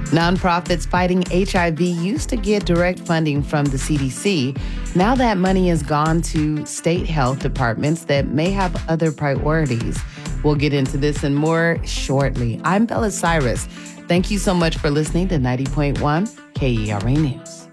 Nonprofits fighting HIV used to get direct funding from the CDC. Now that money has gone to state health departments that may have other priorities. We'll get into this and more shortly. I'm Bella Cyrus. Thank you so much for listening to 90.1 KERA News.